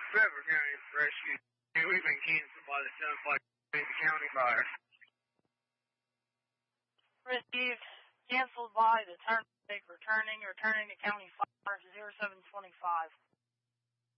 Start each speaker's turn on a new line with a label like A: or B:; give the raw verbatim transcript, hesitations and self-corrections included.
A: Fairfield County Rescue. We've been canceled by the Turnpike County Fire.
B: Received. Canceled by the Turnpike returning, returning to County Fire zero seven twenty-five.